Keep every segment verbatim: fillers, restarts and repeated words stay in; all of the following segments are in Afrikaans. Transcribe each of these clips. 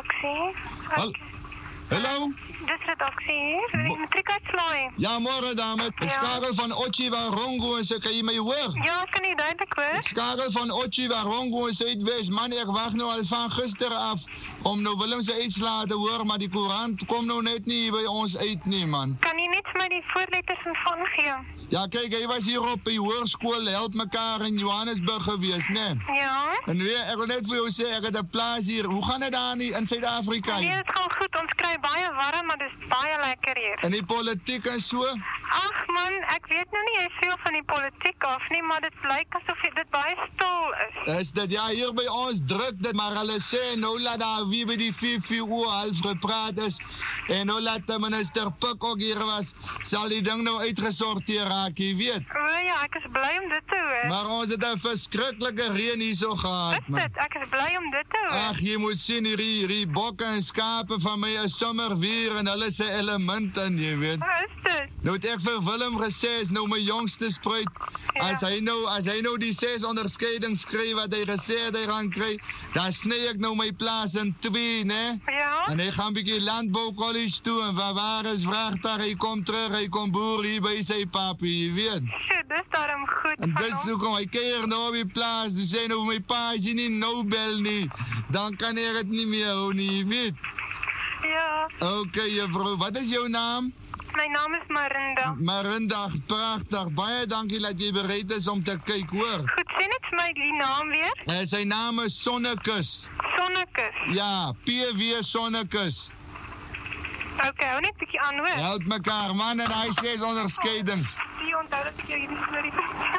redaksie. Hal Hallo? Dis redaksie hier. Die matriek uitslaai. Ja, môre dame. Ek Ja. skakel van Otji Warongo en sê, kan jy my hoor? Ja, ek kan nie duidelik hoor. Ek skakel van Otji Warongo en Suidwes. Man, ek wag nou al van gister af om nou Willem se uitslae te hoor, maar die koerant kom nou net nie by ons uit nie, man. Kan jy net vir my die voorletters en van gee? Ja, kyk, hy was hier op die hoërskool Help Mekaar in Johannesburg gewees, né? Ja. En weer, ek wil net vir jou sê, ek het 'n plaas hier. Hoe gaan dit daar nie in Suid-Afrika? Nee, dit gaan goed. Ons kry baie warm, maar dis baie lekker hier. In die politiek en so? Ag man, ek weet nou nie veel van die politiek af nie, maar dit lyk asof dit baie stil is. Is dit, ja, hier by ons druk dit, maar hulle sê, nou laat daar wie by die vier vier uur half gepraat is, en nou laat de minister Pik ook hier was, sal die ding nou uitgesorteer raak, jy weet. O ja, ek is bly om dit te hoor. Maar ons het 'n verskriklike reën hier so gehad, Is dit? Ek is bly om dit te hoor. Ag, jy moet sien, hierdie, hierdie bokke en skape van my is sommer weer en hulle se element in, jy weet. Is dit? Nou het ek vir Willem gesê, is nou my jongste spruit, Ja. as hy nou as hy nou die ses onderskeidings kry wat hy gesê het hy gaan kry, dan sny ek nou my plaas in twee, né? Ja? En hy gaan bietjie landbou college toe en waar waar is vragtuig, hy kom terug, hy kom boer hier by sy papi, jy weet. Shit, dis daarom goed En van dis hom. hoekom hy keer nou op die plaas, dus sê nou my pa, as jy nie nou bel nie, dan kan ek het nie meer hou nie, jy weet. Ja, Okay, juffrou, wat is jou naam? my naam is Marinda. Marinda, pragtig, baie dankie dat jy bereid is om te kyk, hoor. Goed, sê net vir my die naam weer. En sy naam is Sonnekus. Sonnekus. Ja, P W Sonnekus. Okay, hou net 'n bietjie aan hoor. Help mekaar, man, en hy sê onderskeidings. Die onthou dat ek jou hierdie storie vertel.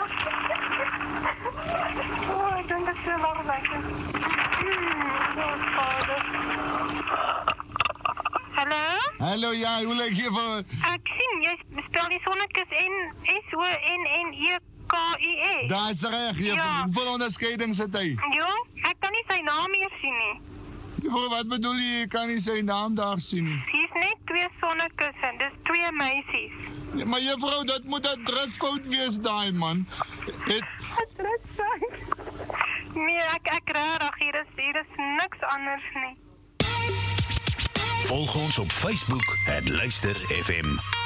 Oh, ek dink dit is so wonderlik. Hmm, oh, vader. Hallo? Hallo, ja, hoe lyk jy vir... Ek sien jy spel die Sonnekus N S O N N E K U S. Daar is reg, juffrou. Ja. Hoeveel onderskeidings het hy? Ja, ek kan nie sy naam hier sien nie. Juffrou, wat bedoel jy, jy kan nie sy naam daar sien nie? Hier's net twee sonnekusse, dis twee meisies. Ja, maar juffrou, dat moet 'n drukfout wees daai, man. Het... Dit sê. Nee, ek ek rarig, hier is hier is niks anders nie. Volg ons op Facebook, het Luister F M.